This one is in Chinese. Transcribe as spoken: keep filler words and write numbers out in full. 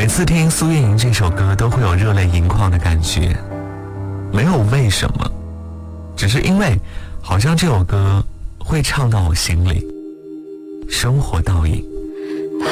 每次听苏运莹这首歌都会有热泪盈眶的感觉，没有为什么，只是因为好像这首歌会唱到我心里。生活倒影。